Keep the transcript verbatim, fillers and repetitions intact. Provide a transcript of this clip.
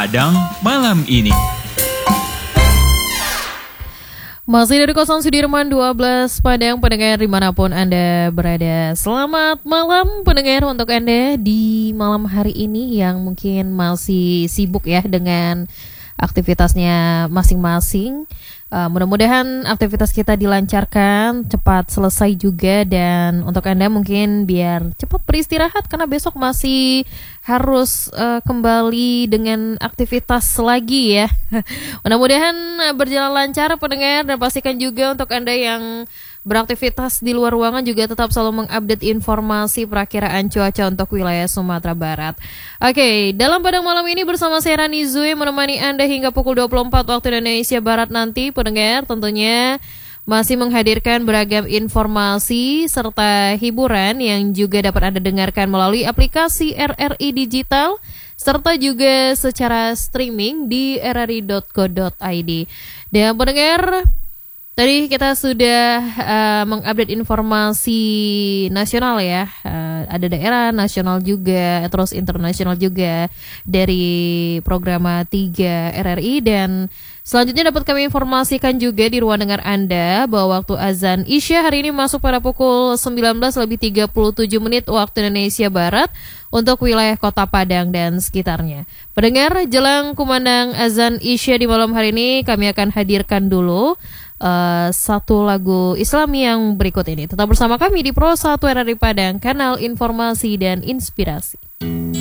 Padang malam ini. Masih dari Kosan Sudirman dua belas Padang, pendengar dimanapun Anda berada. Selamat malam pendengar untuk Anda di malam hari ini yang mungkin masih sibuk ya dengan aktivitasnya masing-masing. Uh, mudah-mudahan aktivitas kita dilancarkan, cepat selesai juga, dan untuk Anda mungkin biar cepat beristirahat karena besok masih harus uh, kembali dengan aktivitas lagi ya. Mudah-mudahan uh, berjalan lancar pendengar, dan pastikan juga untuk Anda yang beraktivitas di luar ruangan juga tetap selalu mengupdate informasi perakiraan cuaca untuk wilayah Sumatera Barat. Oke, dalam Padang malam ini bersama saya Rani Zui menemani Anda hingga pukul dua puluh empat waktu Indonesia Barat nanti pendengar, tentunya masih menghadirkan beragam informasi serta hiburan yang juga dapat Anda dengarkan melalui aplikasi R R I Digital serta juga secara streaming di r r i dot co dot i d. Dan pendengar, tadi kita sudah uh, mengupdate informasi nasional ya, uh, ada daerah, nasional juga, terus internasional juga dari program tiga R R I. Dan selanjutnya dapat kami informasikan juga di ruang dengar Anda bahwa waktu azan Isya hari ini masuk pada pukul sembilan belas lebih tiga puluh tujuh menit waktu Indonesia Barat untuk wilayah Kota Padang dan sekitarnya. Pendengar, jelang kumandang azan Isya di malam hari ini kami akan hadirkan dulu Uh, satu lagu Islam yang berikut ini. Tetap bersama kami di Pro satu R R I Padang, kanal informasi dan inspirasi.